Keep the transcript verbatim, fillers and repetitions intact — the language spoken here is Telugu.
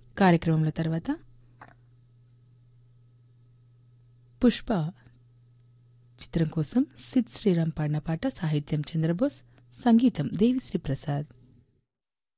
కార్యక్రమంలో తర్వాత పుష్ప చిత్రం కోసం సిద్ శ్రీరామ్ పాడిన పాట, సాహిత్యం చంద్రబోస్, సంగీతం దేవిశ్రీ ప్రసాద్.